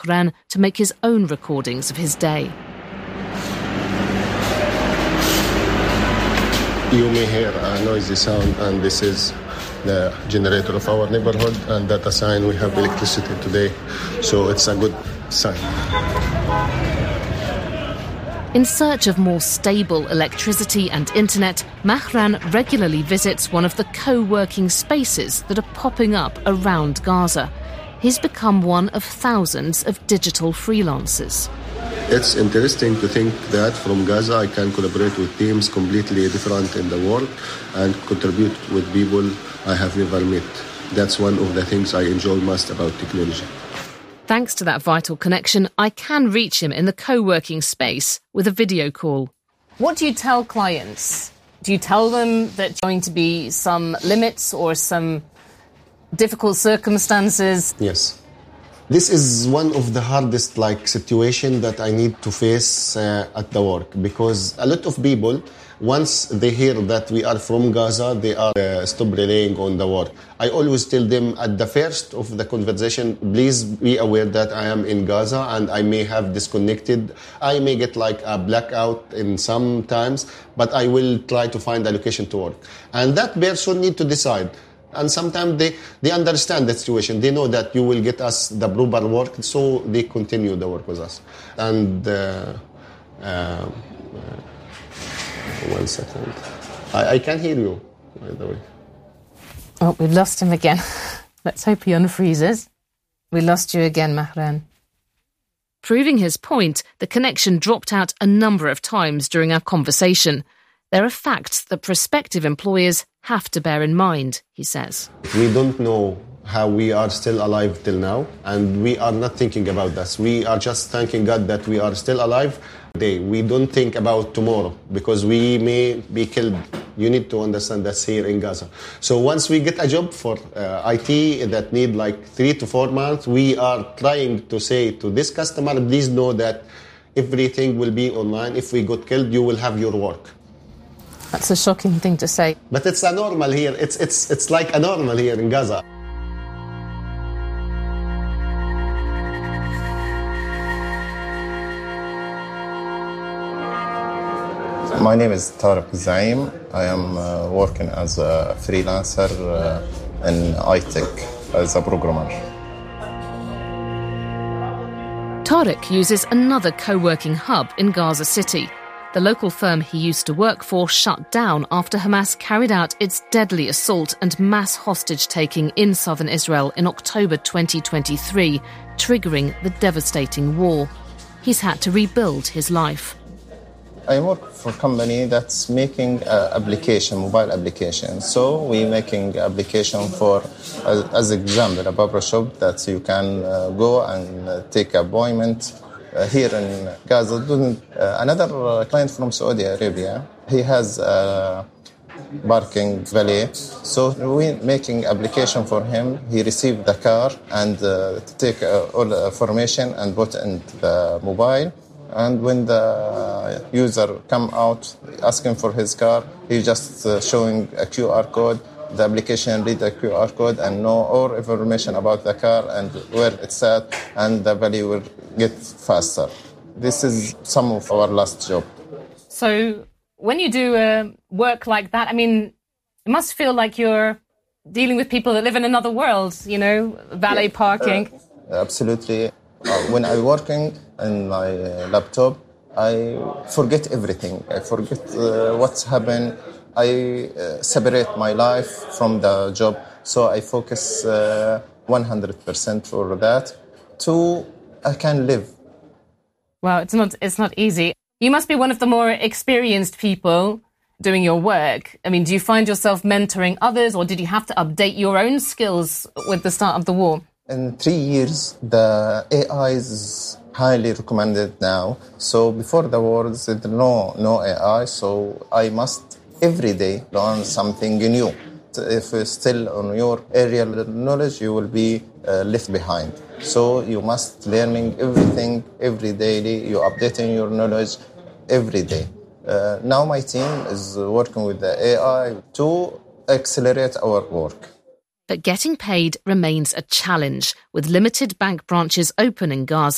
Mahran to make his own recordings of his day. You may hear a noisy sound, and this is the generator of our neighborhood, and that's a sign we have electricity today, so it's a good sign. In search of more stable electricity and internet, Mahran regularly visits one of the co-working spaces that are popping up around Gaza. He's become one of thousands of digital freelancers. It's interesting to think that from Gaza I can collaborate with teams completely different in the world and contribute with people I have never met. That's one of the things I enjoy most about technology. Thanks to that vital connection, I can reach him in the co-working space with a video call. What do you tell clients? Do you tell them that there are going to be some limits or some difficult circumstances? Yes. This is one of the hardest situation that I need to face at the work, because a lot of people, once they hear that we are from Gaza, they are stop relying on the war. I always tell them at the first of the conversation, please be aware that I am in Gaza and I may have disconnected. I may get a blackout in some times, but I will try to find a location to work. And that person need to decide. And sometimes they understand the situation. They know that you will get us the proper work, so they continue the work with us. And 1 second. I can hear you, by the way. Oh, we've lost him again. Let's hope he unfreezes. We lost you again, Mahran. Proving his point, the connection dropped out a number of times during our conversation. There are facts that prospective employers have to bear in mind, he says. We don't know how we are still alive till now, and we are not thinking about this. We are just thanking God that we are still alive today. We don't think about tomorrow, because we may be killed. You need to understand that's here in Gaza. So once we get a job for IT that need 3 to 4 months, we are trying to say to this customer, please know that everything will be online. If we got killed, you will have your work. That's a shocking thing to say. But it's a normal here. It's like a normal here in Gaza. My name is Tariq Zaim. I am working as a freelancer in iTech as a programmer. Tariq uses another co-working hub in Gaza City. The local firm he used to work for shut down after Hamas carried out its deadly assault and mass hostage-taking in southern Israel in October 2023, triggering the devastating war. He's had to rebuild his life. I work for a company that's making mobile application. So we're making application for, as example, a barber shop that you can go and take appointment. Here in Gaza, another client from Saudi Arabia, he has a parking valet. So we're making application for him. He received the car and take all the information and put in the mobile. And when the user come out asking for his car, he just showing a QR code. The application read the QR code and know all information about the car and where it's at, and the value will get faster. This is some of our last job. So when you do work like that, it must feel like you're dealing with people that live in another world, valet parking. Absolutely. When I'm working in my laptop, I forget everything. I forget what's happened. I separate my life from the job, so I focus 100% for that. I can live. Well, it's not easy. You must be one of the more experienced people doing your work. Do you find yourself mentoring others, or did you have to update your own skills with the start of the war? In 3 years, the AI is highly recommended now. So before the war, there's no AI, so I must every day learn something new. If you're still on your area knowledge, you will be left behind. So you must learning everything every day. You're updating your knowledge every day. Now my team is working with the AI to accelerate our work. But getting paid remains a challenge, with limited bank branches open in Gaza.